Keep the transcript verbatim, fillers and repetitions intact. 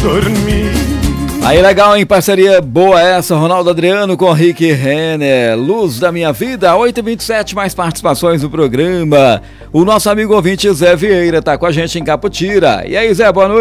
dormir. Aí legal, hein? Parceria boa essa, Ronaldo Adriano com Rick Renner. Luz da Minha Vida, oito e vinte e sete, mais participações no programa. O nosso amigo ouvinte Zé Vieira tá com a gente em Caputira. E aí, Zé, boa noite.